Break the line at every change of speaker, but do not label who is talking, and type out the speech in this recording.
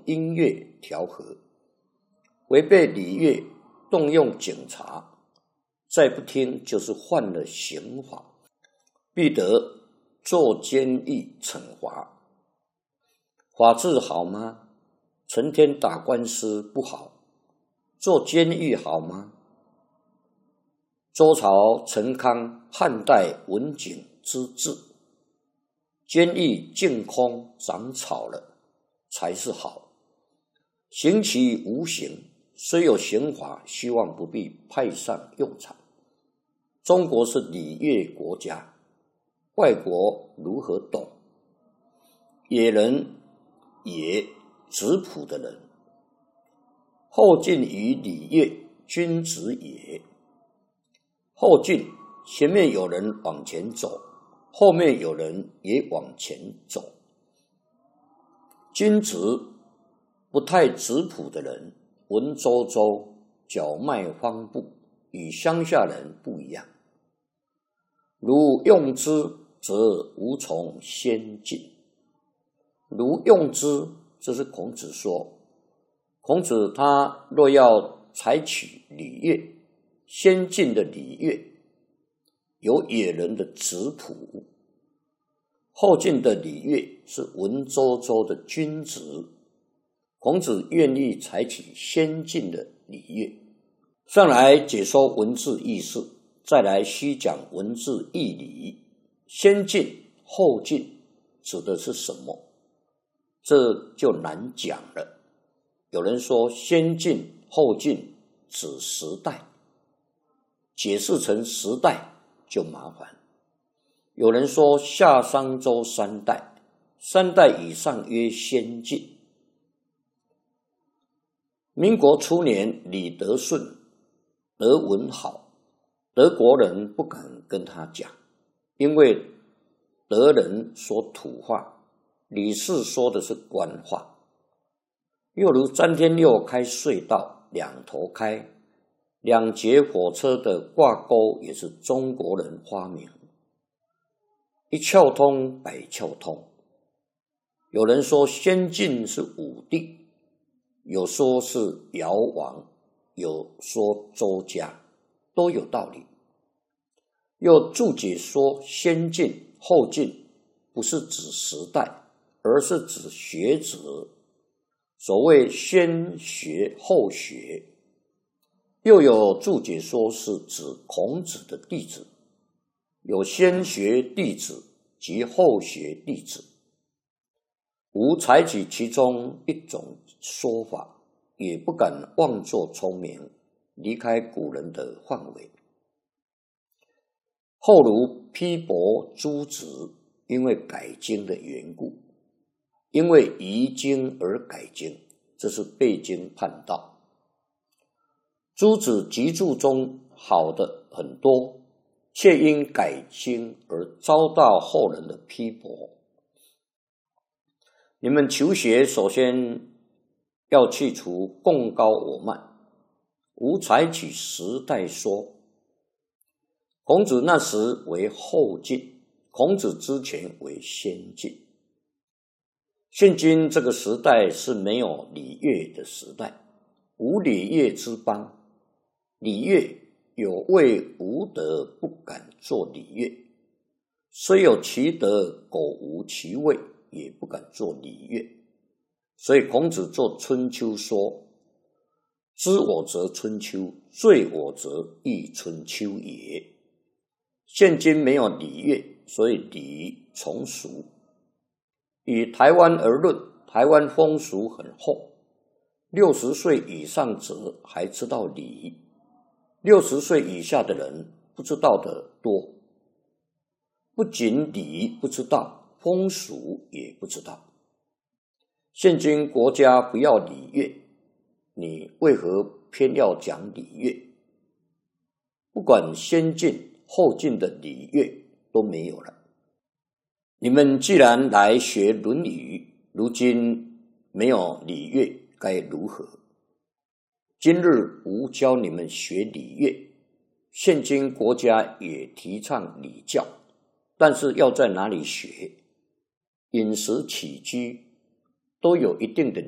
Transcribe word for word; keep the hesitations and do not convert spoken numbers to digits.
音乐调和，违背礼乐动用警察，再不听就是犯了刑法，必得坐监狱惩罚。法治好吗？成天打官司不好，坐监狱好吗？周朝陈康汉代文景之治，监狱净空长草了才是好。刑期无形，虽有刑法，希望不必派上用场。中国是礼乐国家，外国如何懂？野人也质朴的人，后进于礼乐，君子也。后进，前面有人往前走，后面有人也往前走。君子不太质朴的人，文绉绉，脚迈方步，与乡下人不一样。如用之，则无从先进。如用之，这是孔子说。孔子他若要采取礼乐，先进的礼乐，有野人的质朴；后进的礼乐是文绉绉的君子。孔子愿意采取先进的礼乐。上来解说文字意思，再来虚讲文字义理。先进后进指的是什么？这就难讲了。有人说先进后进指时代，解释成时代就麻烦。有人说夏商周三代，三代以上曰先进。民国初年，李德顺德文好，德国人不敢跟他讲，因为德人说土话，李氏说的是官话。又如詹天佑开隧道，两头开，两节火车的挂钩也是中国人发明，一窍通百窍通。有人说先进是武帝，有说是尧王，有说周家，都有道理。又注解说先进后进不是指时代，而是指学者。所谓先学后学。又有注解说是指孔子的弟子，有先学弟子及后学弟子。吾采取其中一种说法，也不敢妄作聪明，离开古人的范围。后如批驳朱子，因为改经的缘故，因为移经而改经，这是背经叛道。朱子集注中好的很多，却因改经而遭到后人的批驳。你们求学首先要去除共高我慢，无采取时代说。孔子那时为后进，孔子之前为先进。现今这个时代是没有礼乐的时代，无礼乐之邦。礼乐有位无德，不敢做礼乐；虽有其德，苟无其位，也不敢做礼乐。所以孔子做春秋说：知我则春秋，罪我则亦春秋也。现今没有礼乐，所以礼从俗。以台湾而论，台湾风俗很厚，六十岁以上者还知道礼，六十岁以下的人不知道的多。不仅礼不知道，风俗也不知道。现今国家不要礼乐，你为何偏要讲礼乐？不管先进后进的礼乐都没有了。你们既然来学《论语》，如今没有礼乐，该如何？今日吾教你们学礼乐，现今国家也提倡礼教，但是要在哪里学？饮食起居都有一定的